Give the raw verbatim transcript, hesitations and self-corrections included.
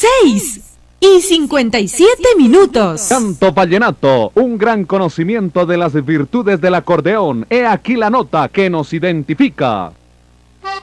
seis y cincuenta y siete minutos. Canto vallenato, un gran conocimiento de las virtudes del acordeón. He aquí la nota que nos identifica.